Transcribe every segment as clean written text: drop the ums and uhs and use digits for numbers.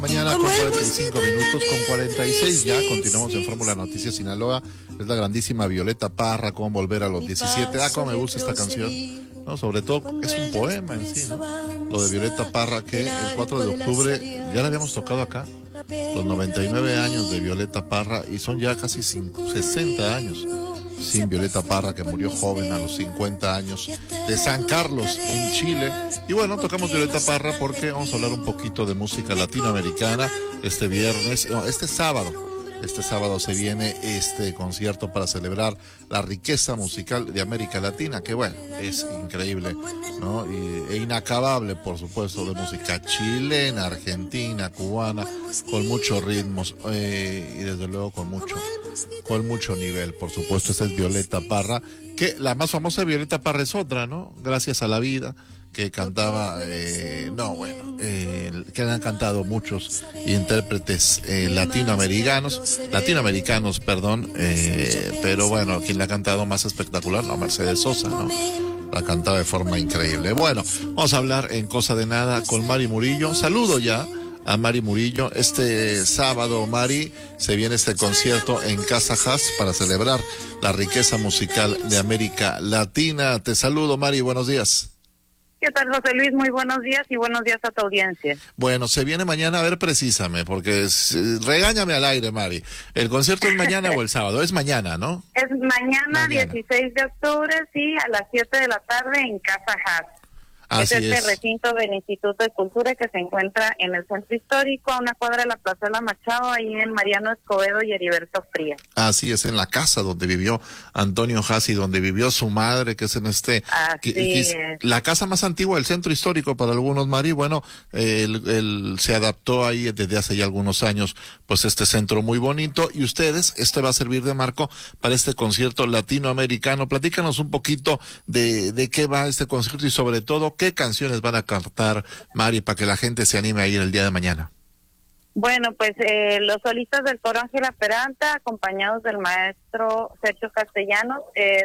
Mañana con 45 minutos, con 46 ya, continuamos en Fórmula Noticias Sinaloa. Es la grandísima Violeta Parra, Cómo volver a los 17. Cómo me gusta esta canción, ¿no? Sobre todo, es un poema en sí, ¿no? Lo de Violeta Parra, que el 4 de octubre ya la habíamos tocado acá, los 99 años de Violeta Parra, y son ya casi 60 años sin Violeta Parra, que murió joven a los 50 años de San Carlos, en Chile. Y bueno, tocamos Violeta Parra porque vamos a hablar un poquito de música latinoamericana este viernes, no, este sábado. Este sábado se viene este concierto para celebrar la riqueza musical de América Latina, que bueno, es increíble, ¿no? E inacabable, por supuesto, de música chilena, argentina, cubana, con muchos ritmos, y desde luego con mucho nivel, por supuesto. Esta es Violeta Parra, que la más famosa de Violeta Parra es otra, ¿no? Gracias a la vida, que cantaba, que han cantado muchos intérpretes latinoamericanos, pero bueno, quien la ha cantado más espectacular, no, Mercedes Sosa, ¿no? La cantaba de forma increíble. Bueno, vamos a hablar en Cosa de Nada con Mari Murillo. Saludo ya a Mari Murillo. Este sábado, Mari, se viene este concierto en Casa Haas para celebrar la riqueza musical de América Latina. Te saludo, Mari, buenos días. ¿Qué tal, José Luis? Muy buenos días y buenos días a tu audiencia. Bueno, se viene mañana, a ver, precisame, porque regáñame al aire, Mari. ¿El concierto es mañana o el sábado? Es mañana, ¿no? Es mañana. 16 de octubre, sí, a las 7 de la tarde en Casa Haas. Así es este recinto del Instituto de Cultura que se encuentra en el centro histórico, a una cuadra de la Plaza de la Machado, ahí en Mariano Escobedo y Heriberto Frías. Así es, en la casa donde vivió Antonio Haas y donde vivió su madre, que es en la casa más antigua del centro histórico para algunos, Mari. Bueno, él se adaptó ahí desde hace ya algunos años, pues este centro muy bonito, y ustedes, este va a servir de marco para este concierto latinoamericano. Platícanos un poquito de qué va este concierto y sobre todo, ¿qué canciones van a cantar, Mari, para que la gente se anime a ir el día de mañana? Bueno, pues los solistas del coro Ángela Peralta, acompañados del maestro Sergio Castellanos,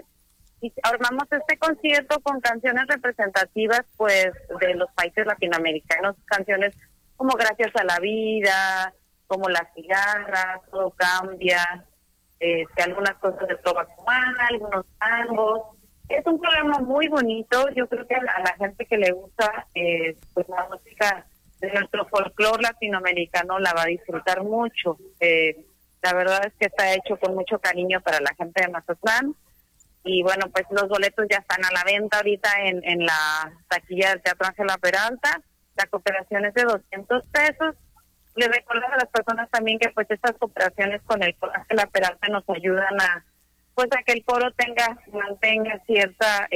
armamos este concierto con canciones representativas, pues, de los países latinoamericanos, canciones como Gracias a la Vida, como Las Cigarras, Todo Cambia, algunas cosas de trova cubana, algunos tangos. Es un programa muy bonito. Yo creo que a la gente que le gusta pues la música de nuestro folclore latinoamericano la va a disfrutar mucho. La verdad es que está hecho con mucho cariño para la gente de Mazatlán. Y bueno, pues los boletos ya están a la venta ahorita en la taquilla del Teatro Ángela Peralta. La cooperación es de 200 pesos. Les recuerdo a las personas también que pues estas cooperaciones con el Coro Ángela Peralta nos ayudan a que el coro mantenga cierta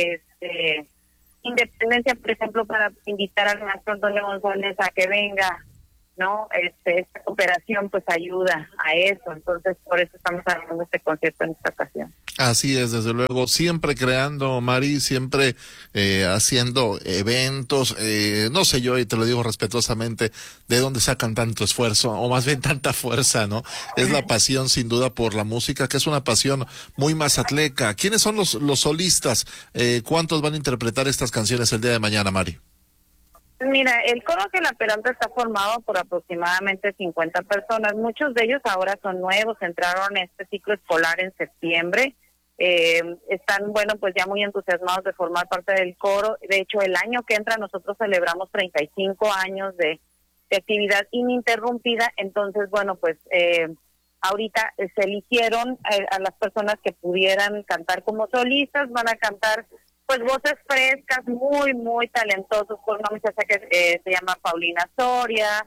independencia, por ejemplo, para invitar al maestro Antonio González a que venga, ¿no? Esta cooperación pues ayuda a eso, entonces por eso estamos haciendo este concierto en esta ocasión. Así es, desde luego, siempre creando, Mari, siempre haciendo eventos, no sé yo, y te lo digo respetuosamente, de dónde sacan tanto esfuerzo, o más bien tanta fuerza, ¿no? Es la pasión, sin duda, por la música, que es una pasión muy mazatleca. ¿Quiénes son los solistas? ¿Cuántos van a interpretar estas canciones el día de mañana, Mari? Mira, el coro Ángela Peralta está formado por aproximadamente 50 personas. Muchos de ellos ahora son nuevos, entraron en este ciclo escolar en septiembre. Están, bueno, pues ya muy entusiasmados de formar parte del coro. De hecho, el año que entra nosotros celebramos 35 años de actividad ininterrumpida. Entonces, bueno, pues ahorita se eligieron a las personas que pudieran cantar como solistas. Van a cantar pues voces frescas, muy, muy talentosos, por una muchacha que se llama Paulina Soria.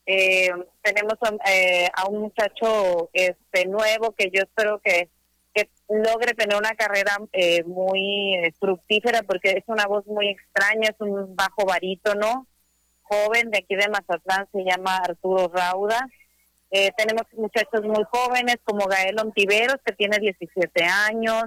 Tenemos a un muchacho nuevo que yo espero que logre tener una carrera muy fructífera, porque es una voz muy extraña, es un bajo barítono, joven de aquí de Mazatlán, se llama Arturo Rauda. Tenemos muchachos muy jóvenes como Gael Ontiveros, que tiene 17 años,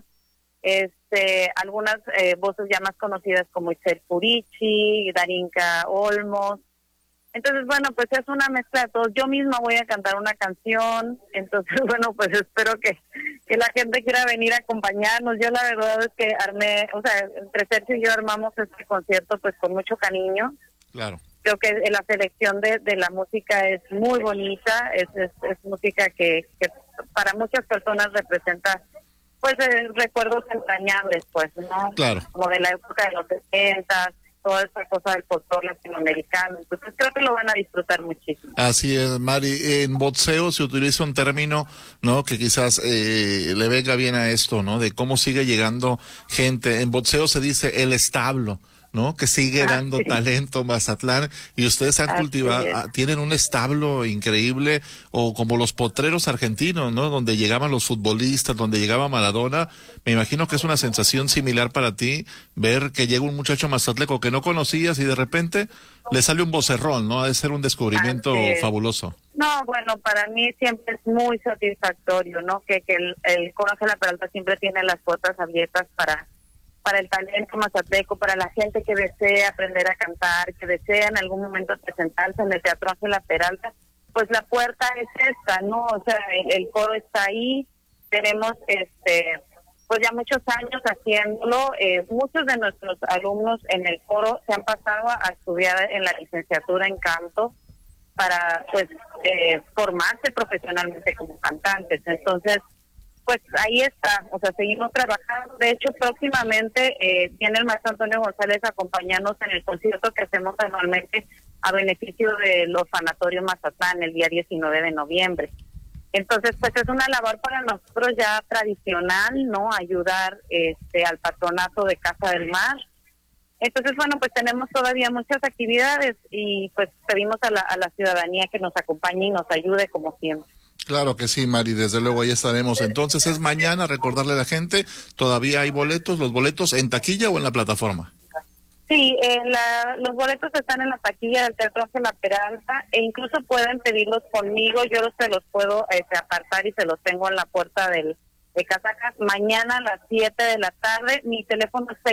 algunas voces ya más conocidas como Itzel Purici, Darinka Olmos. Entonces, bueno, pues es una mezcla de todos. Yo misma voy a cantar una canción, entonces, bueno, pues espero que la gente quiera venir a acompañarnos. Yo la verdad es que entre Sergio y yo armamos este concierto pues con mucho cariño. Claro. Creo que la selección de la música es muy bonita, es música que para muchas personas representa pues recuerdos entrañables, pues, ¿no? Claro. Como de la época de los 60, toda esa cosa del folclore latinoamericano. Entonces creo que lo van a disfrutar muchísimo. Así es, Mari. En boxeo se utiliza un término, ¿no? Que quizás le venga bien a esto, ¿no? De cómo sigue llegando gente. En boxeo se dice el establo, ¿no? Que sigue dando talento Mazatlán, y ustedes han cultivado, tienen un establo increíble, o como los potreros argentinos, ¿no? Donde llegaban los futbolistas, donde llegaba Maradona. Me imagino que es una sensación similar para ti, ver que llega un muchacho mazatleco que no conocías y de repente le sale un vocerrón, ¿no? Ha de ser un descubrimiento fabuloso. No, bueno, para mí siempre es muy satisfactorio, ¿no? Que el Corazón de la Peralta siempre tiene las puertas abiertas para el talento mazatleco, para la gente que desea aprender a cantar, que desea en algún momento presentarse en el Teatro Ángel La Peralta, pues la puerta es esta, ¿no? O sea, el coro está ahí, tenemos pues ya muchos años haciéndolo, muchos de nuestros alumnos en el coro se han pasado a estudiar en la licenciatura en canto para pues formarse profesionalmente como cantantes. Entonces, pues ahí está, o sea, seguimos trabajando. De hecho, próximamente viene el maestro Antonio González a acompañarnos en el concierto que hacemos anualmente a beneficio de los sanatorios Mazatlán el día 19 de noviembre. Entonces, pues es una labor para nosotros ya tradicional, ¿no? Ayudar al patronato de Casa del Mar. Entonces, bueno, pues tenemos todavía muchas actividades y pues pedimos a la ciudadanía que nos acompañe y nos ayude como siempre. Claro que sí, Mari, desde luego ahí estaremos. Entonces es mañana, recordarle a la gente, todavía hay boletos, los boletos en taquilla o en la plataforma. Sí, los boletos están en la taquilla del Teatro Ángel La Peralta e incluso pueden pedirlos conmigo, yo se los puedo apartar y se los tengo en la puerta de Casacas. Mañana a las 7 de la tarde, mi teléfono es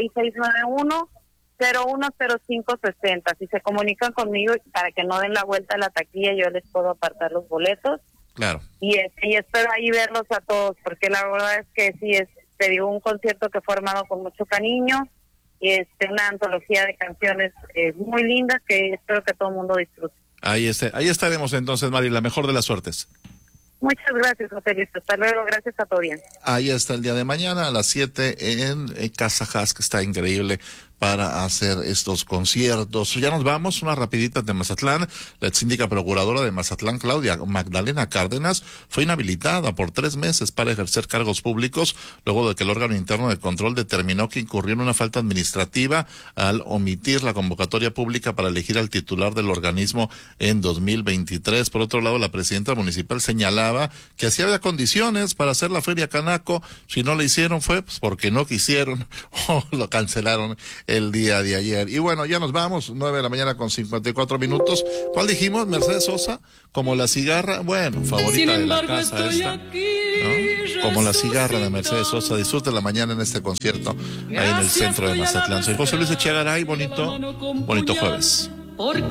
6691-010560. Si se comunican conmigo para que no den la vuelta a la taquilla, yo les puedo apartar los boletos. Claro. Y espero ahí verlos a todos, porque la verdad es que sí, te digo, un concierto que fue armado con mucho cariño, y una antología de canciones muy lindas que espero que todo el mundo disfrute. Ahí estaremos entonces, Mari, la mejor de las suertes. Muchas gracias, José Luis. Hasta luego, gracias a todos. Ahí está el día de mañana a las 7 en Casa Haas, que está increíble para hacer estos conciertos. Ya nos vamos, una rapidita de Mazatlán. La ex síndica procuradora de Mazatlán, Claudia Magdalena Cárdenas, fue inhabilitada por 3 meses para ejercer cargos públicos luego de que el órgano interno de control determinó que incurrió en una falta administrativa al omitir la convocatoria pública para elegir al titular del organismo en 2023. Por otro lado, la presidenta municipal señalaba que así había condiciones para hacer la Feria Canaco. Si no lo hicieron fue pues porque no quisieron o lo cancelaron el día de ayer. Y bueno, ya nos vamos, 9 de la mañana con 54 minutos. ¿Cuál dijimos? Mercedes Sosa, como la cigarra, bueno, favorita de la casa esta, ¿no? Como la cigarra de Mercedes Sosa. Disfrute la mañana en este concierto ahí en el centro de Mazatlán. Soy José Luis Echegaray, bonito jueves.